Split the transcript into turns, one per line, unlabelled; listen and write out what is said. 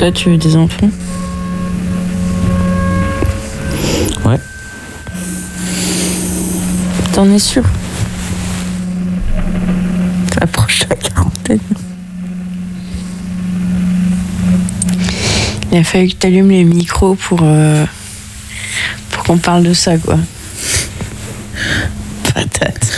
Toi, tu veux des enfants?
Ouais.
T'en es sûr? Ça approche la quarantaine. Il a fallu que tu allumes les micros pour qu'on parle de ça, quoi. Patate.